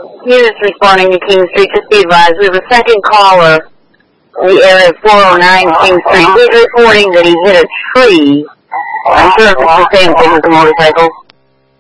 Units responding to King Street. Just be advised, we have a second caller in the area of 409 King Street. He's reporting that he hit a tree. I'm sure if it's the same thing as a motorcycle.